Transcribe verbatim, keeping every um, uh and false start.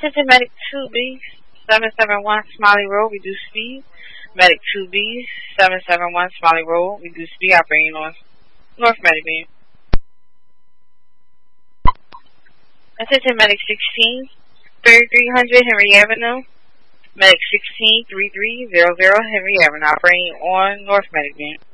Attention Medic two B, seven seven one Smiley Road, reduce speed. Medic two B, seven seven one Smiley Road, reduce speed, operating on North Medic Beam. Attention Medic sixteen, thirty-three hundred Henry Avenue. Medic sixteen, thirty-three hundred Henry Avenue, operating on North Medic Beam.